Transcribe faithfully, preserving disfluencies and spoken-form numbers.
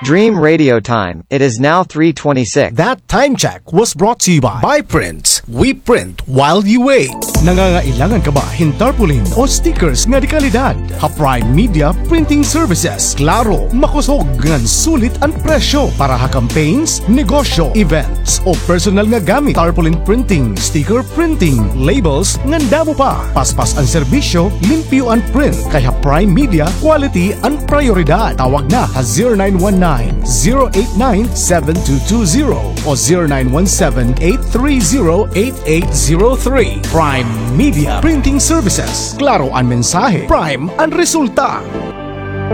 Dream Radio Time. It is now three twenty-six. That time check was brought to you by By Prints. We print while you wait. Nangangailangan ka ba hintarpaulin o stickers nga di kalidad? Ha-Prime Media Printing Services. Klaro, makusog ngan sulit ang presyo para ha campaigns, negosyo, events o personal nga gamit. Tarpaulin printing, sticker printing, labels ngan damo pa. Paspas ang serbisyo, limpyo ang print. Kaya Prime Media, quality ang prioridad. Tawag na ha zero nine one nine, zero eight nine, seven two two zero o zero nine one seven, eight three zero, eight eight zero three. Prime Media Printing Services. Klaro ang mensahe, Prime ang resulta.